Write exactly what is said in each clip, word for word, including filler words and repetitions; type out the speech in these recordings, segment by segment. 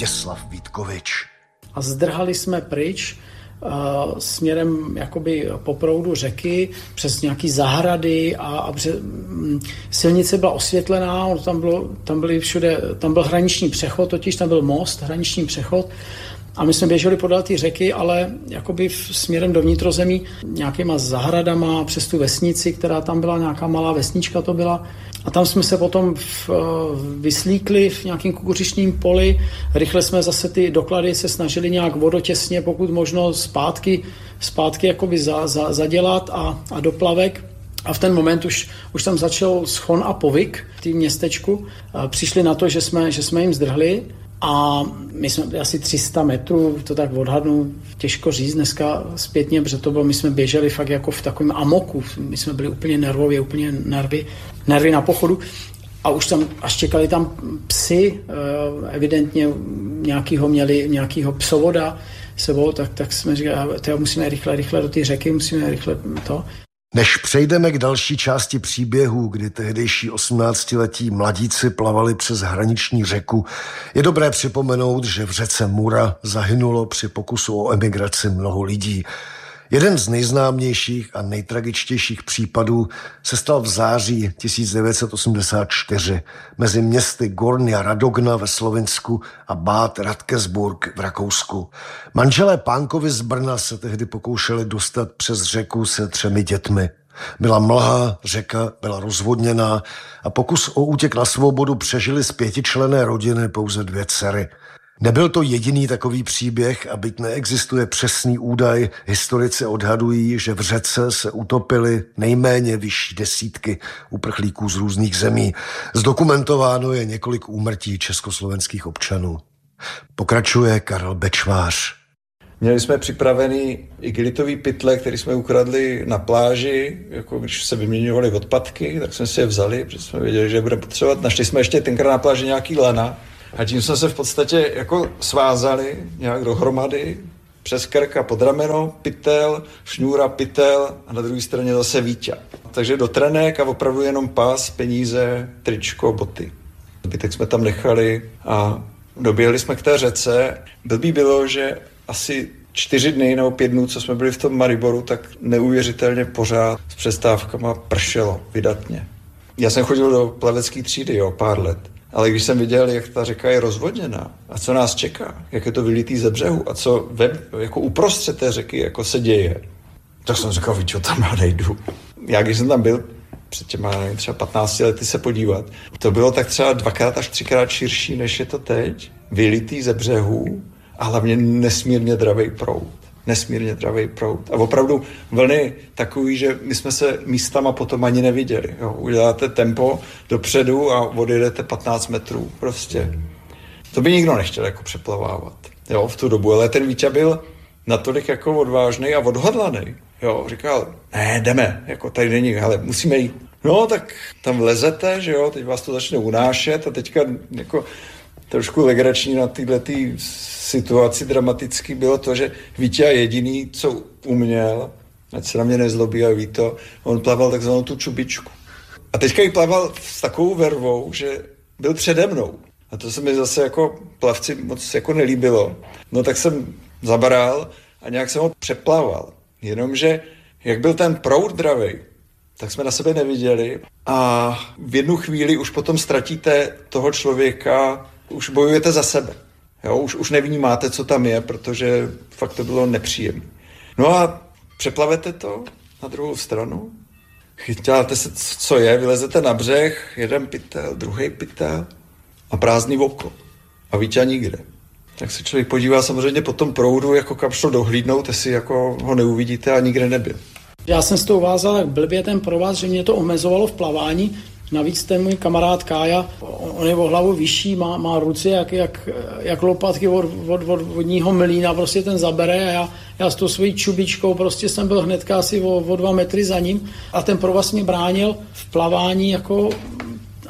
Vítězslav Vítkovič. A zdrhali jsme pryč uh, směrem jakoby po proudu řeky, přes nějaký zahrady a, a pře, um, silnice byla osvětlená, tam, bylo, tam, byly všude, tam byl hraniční přechod, totiž tam byl most, hraniční přechod. A my jsme běželi podél té řeky, ale jakoby směrem do vnitrozemí nějakýma zahradama přes tu vesnici, která tam byla, nějaká malá vesnička to byla. A tam jsme se potom v, vyslíkli v nějakém kukuřičním poli. Rychle jsme zase ty doklady se snažili nějak vodotěsně, pokud možno zpátky, zpátky jakoby za, za, zadělat a, a doplavek. A v ten moment už, už tam začal schon a povyk v tým městečku. A přišli na to, že jsme, že jsme jim zdrhli. A my jsme asi tři sta metrů, to tak odhadnu, těžko říct dneska zpětně, protože to bylo, my jsme běželi fakt jako v takovém amoku, my jsme byli úplně nervově, úplně nervy, nervy na pochodu a už tam, až čekali tam psy, evidentně nějakýho měli, nějakýho psovoda sebou, tak, tak jsme říkali, tyjo, musíme rychle, rychle do té řeky, musíme rychle to. Než přejdeme k další části příběhu, kdy tehdejší osmnáctiletí mladíci plavali přes hraniční řeku, je dobré připomenout, že v řece Mura zahynulo při pokusu o emigraci mnoho lidí. Jeden z nejznámějších a nejtragičtějších případů se stal v září tisíc devět set osmdesát čtyři mezi městy Gornja Radogna ve Slovinsku a Bad Radkersburg v Rakousku. Manželé Pánkovi z Brna se tehdy pokoušeli dostat přes řeku se třemi dětmi. Byla mlha, řeka byla rozvodněná a pokus o útěk na svobodu přežili z pětičlenné rodiny pouze dvě dcery. Nebyl to jediný takový příběh a byť neexistuje přesný údaj, historici odhadují, že v řece se utopily nejméně vyšší desítky uprchlíků z různých zemí. Zdokumentováno je několik úmrtí československých občanů. Pokračuje Karel Bečvář. Měli jsme připravený igelitový pytle, který jsme ukradli na pláži, jako když se vyměňovaly odpadky, tak jsme si je vzali, protože jsme věděli, že je budeme potřebovat. Našli jsme ještě tenkrát na pláži nějaký lana a tím jsme se v podstatě jako svázali nějak dohromady přes krk a pod rameno, pytel, šňůra, pytel a na druhé straně zase víťa. Takže do trenek a opravdu jenom pás, peníze, tričko, boty. Zbytek jsme tam nechali a doběhli jsme k té řece. Blbý bylo, že asi čtyři dny nebo pět dnů, co jsme byli v tom Mariboru, tak neuvěřitelně pořád s přestávkama pršelo vydatně. Já jsem chodil do plavecké třídy, jo, pár let. Ale když jsem viděl, jak ta řeka je rozvodněná a co nás čeká, jak je to vylitý ze břehu a co ve, jako uprostřed té řeky jako se děje, tak jsem říkal, víš, tam já nejdu. Já když jsem tam byl před těma nevím, třeba patnácti lety se podívat, to bylo tak třeba dvakrát až třikrát širší, než je to teď. Vylitý ze břehu a hlavně nesmírně dravej proud. Nesmírně dravej proud. A opravdu vlny takový, že my jsme se místama potom ani neviděli. Jo. Uděláte tempo dopředu a odjedete patnáct metrů. Prostě. To by nikdo nechtěl jako přeplavávat. Jo, v tu dobu. Ale ten Víťa byl natolik jako odvážný a odhodlaný. Jo, říkal, ne, jdeme, jako tady není, ale musíme jít. No, tak tam lezete, že jo, teď vás to začne unášet a teďka jako trošku legrační na této situaci dramatický bylo to, že Víťa jediný, co uměl, ať se na mě nezlobí a ví to, on plaval takzvanou tu čubičku. A teďka ji plaval s takovou vervou, že byl přede mnou. A to se mi zase jako plavci moc jako nelíbilo. No tak jsem zabral a nějak jsem ho přeplaval. Jenomže jak byl ten proud dravej, tak jsme na sebe neviděli a v jednu chvíli už potom ztratíte toho člověka, už bojujete za sebe. Jo, už, už nevnímáte, co tam je, protože fakt to bylo nepříjemné. No a přeplavete to na druhou stranu, chytáte se, co je, vylezete na břeh, jeden pytel, druhý pytel a prázdný oko. A Víťa nikde. Tak se člověk podívá samozřejmě po tom proudu, jako kam šlo dohlídnout, jestli jako ho neuvidíte a nikde nebyl. Já jsem s tou vázal jak blbě ten provaz, že mě to omezovalo v plavání. Navíc ten můj kamarád Kája, on je o hlavu vyšší, má, má ruce jak, jak, jak lopatky od, od, od vodního mlýna, prostě ten zabere a já, já s tou svojí čubičkou prostě jsem byl hnedka asi o, o dva metry za ním a ten provaz mě bránil v plavání jako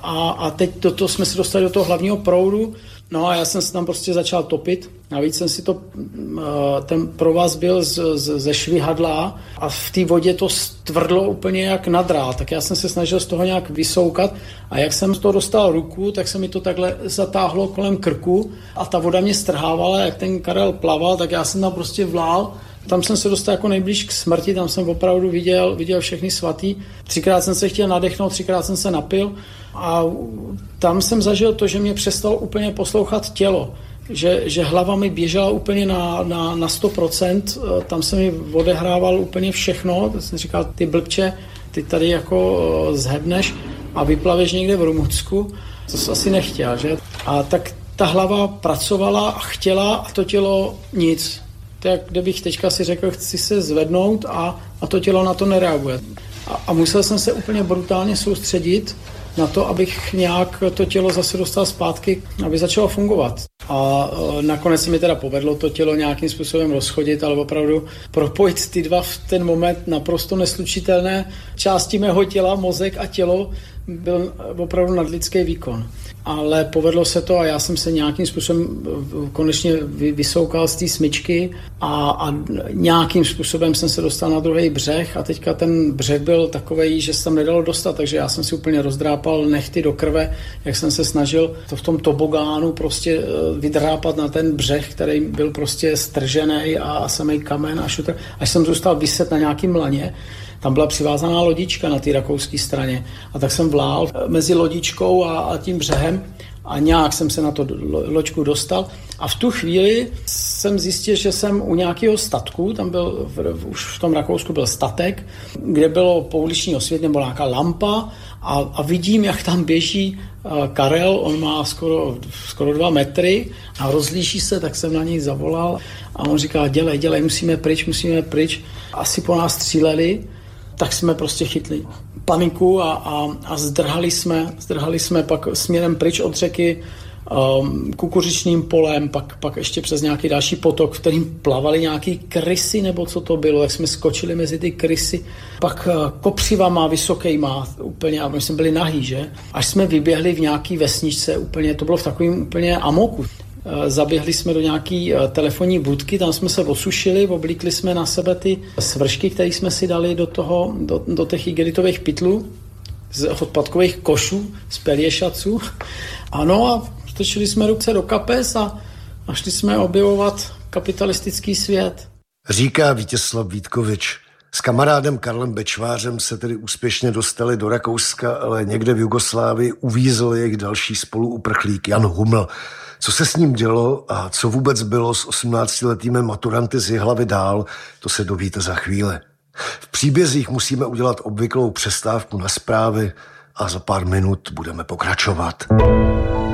a, a teď do toho jsme se dostali do toho hlavního proudu. No a já jsem se tam prostě začal topit. Navíc jsem si to, ten provaz byl z, z, ze švihadla a v té vodě to stvrdlo úplně jak na drát. Tak já jsem se snažil z toho nějak vysoukat a jak jsem z toho dostal ruku, tak se mi to takhle zatáhlo kolem krku a ta voda mě strhávala, jak ten Karel plaval, tak já jsem tam prostě vlál. Tam jsem se dostal jako nejblíž k smrti, tam jsem opravdu viděl, viděl všechny svatý. Třikrát jsem se chtěl nadechnout, třikrát jsem se napil a tam jsem zažil to, že mě přestalo úplně poslouchat tělo. Že, že hlava mi běžela úplně na, na, na sto procent, tam se mi odehrával úplně všechno. To jsem říkal, ty blbče, ty tady jako zhebneš a vyplaveš někde v Rumunsku. To jsi asi nechtěl, že? A tak ta hlava pracovala a chtěla a to tělo nic. Tak kdybych teďka si řekl, chci se zvednout a, a to tělo na to nereaguje. A, a musel jsem se úplně brutálně soustředit na to, abych nějak to tělo zase dostal zpátky, aby začalo fungovat. A e, nakonec se mi teda povedlo to tělo nějakým způsobem rozchodit, ale opravdu propojit ty dva v ten moment naprosto neslučitelné části mého těla, mozek a tělo, byl opravdu nadlidský výkon. Ale povedlo se to a já jsem se nějakým způsobem konečně vysoukal z té smyčky a, a nějakým způsobem jsem se dostal na druhý břeh a teďka ten břeh byl takovej, že se tam nedalo dostat, takže já jsem si úplně rozdrápal nechty do krve, jak jsem se snažil to v tom tobogánu prostě vydrápat na ten břeh, který byl prostě stržený a samej kamen a šutr, až jsem zůstal viset na nějakým laně. Tam byla přivázaná lodička na té rakouské straně a tak jsem vlál mezi lodičkou a, a tím břehem a nějak jsem se na to loďku dostal a v tu chvíli jsem zjistil, že jsem u nějakého statku, tam byl, v, už v tom Rakousku byl statek, kde bylo pouliční osvětlení, nebo nějaká lampa a, a vidím, jak tam běží uh, Karel, on má skoro, skoro dva metry a rozlíží se, tak jsem na něj zavolal a on říkal, dělej, dělej, musíme pryč, musíme pryč. Asi po nás stříleli, tak jsme prostě chytli paniku a, a, a zdrhali jsme, zdrhali jsme pak směrem pryč od řeky um, kukuřičným polem, pak, pak ještě přes nějaký další potok, v kterým plavaly nějaký krysy, nebo co to bylo, tak jsme skočili mezi ty krysy, pak uh, kopřivama vysokejma úplně, a my jsme byli nahý, že? Až jsme vyběhli v nějaký vesničce úplně, to bylo v takovém úplně amoku. Zaběhli jsme do nějaký telefonní budky, tam jsme se osušili, oblíkli jsme na sebe ty svršky, které jsme si dali do, toho, do, do těch igelitových pytlů, z odpadkových košů, z peliešaců. Ano a strčili jsme ruce do kapes a, a šli jsme objevovat kapitalistický svět. Říká Vítězslav Vítkovič. S kamarádem Karlem Bečvářem se tedy úspěšně dostali do Rakouska, ale někde v Jugoslávii uvízl jejich další spoluuprchlík Jan Huml. Co se s ním dělo a co vůbec bylo s osmnáctiletými maturanty z Jihlavy dál, to se dovíte za chvíli. V příbězích musíme udělat obvyklou přestávku na zprávy a za pár minut budeme pokračovat.